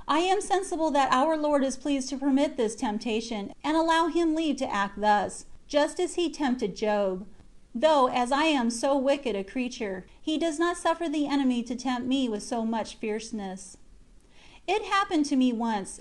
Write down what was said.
I am sensible that our Lord is pleased to permit this temptation, and allow him leave to act thus, just as he tempted Job; though, as I am so wicked a creature, he does not suffer the enemy to tempt me with so much fierceness. It happened to me once.